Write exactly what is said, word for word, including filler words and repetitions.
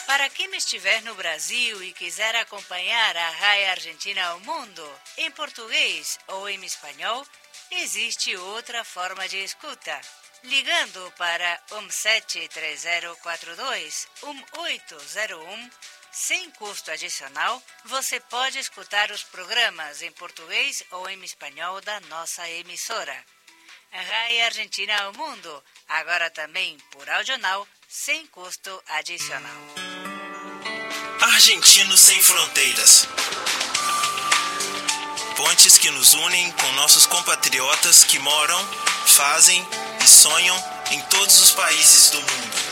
Para quem estiver no Brasil e quiser acompanhar a Rai Argentina ao Mundo, em português ou em espanhol, existe outra forma de escuta. Ligando para um sete três zero quatro dois um oito zero um, sem custo adicional, você pode escutar os programas em português ou em espanhol da nossa emissora. Rai Argentina ao Mundo, agora também por audional, sem custo adicional. Argentinos sem fronteiras. Pontes que nos unem com nossos compatriotas que moram, fazem e sonham em todos os países do mundo.